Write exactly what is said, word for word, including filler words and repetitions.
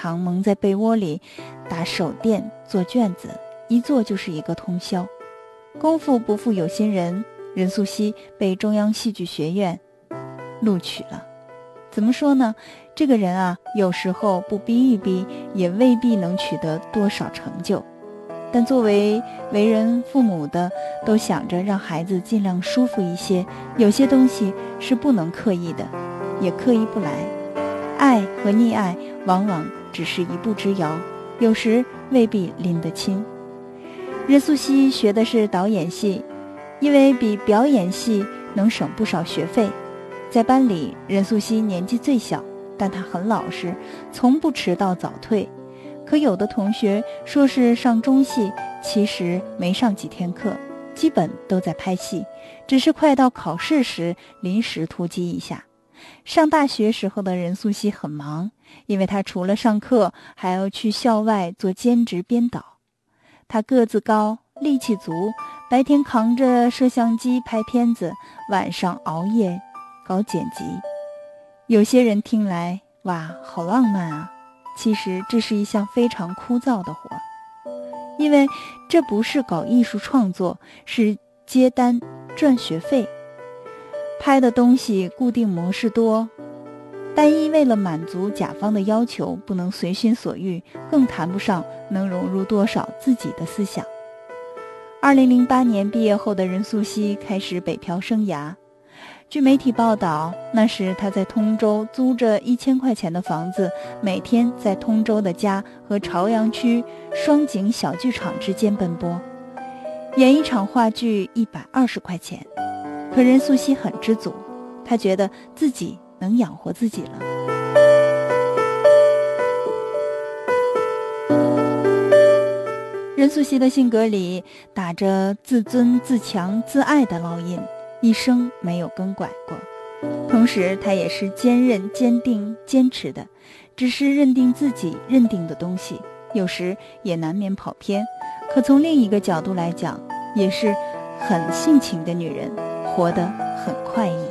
常蒙在被窝里打手电做卷子，一做就是一个通宵。功夫不负有心人，任素汐被中央戏剧学院录取了。怎么说呢，这个人啊，有时候不逼一逼也未必能取得多少成就，但作为为人父母的，都想着让孩子尽量舒服一些，有些东西是不能刻意的，也刻意不来。爱和溺爱往往只是一步之遥，有时未必拎得清。任素汐学的是导演系，因为比表演系能省不少学费。在班里，任素汐年纪最小，但她很老实，从不迟到早退。可有的同学说是上中戏，其实没上几天课，基本都在拍戏，只是快到考试时临时突击一下。上大学时候的任素汐很忙，因为她除了上课，还要去校外做兼职编导。她个子高，力气足，白天扛着摄像机拍片子，晚上熬夜搞剪辑。有些人听来，哇，好浪漫啊！其实这是一项非常枯燥的活，因为这不是搞艺术创作，是接单赚学费。拍的东西固定模式多，单一为了满足甲方的要求，不能随心所欲，更谈不上能融入多少自己的思想。二零零八年毕业后的任素汐开始北漂生涯。据媒体报道，那时她在通州租着一千块钱的房子，每天在通州的家和朝阳区双井小剧场之间奔波，演一场话剧一百二十块钱。可任素汐很知足，她觉得自己能养活自己了。任素汐的性格里打着自尊、自强、自爱的烙印，一生没有更改过。同时她也是坚韧、坚定、坚持的，只是认定自己认定的东西，有时也难免跑偏。可从另一个角度来讲，也是很性情的女人，活得很快意。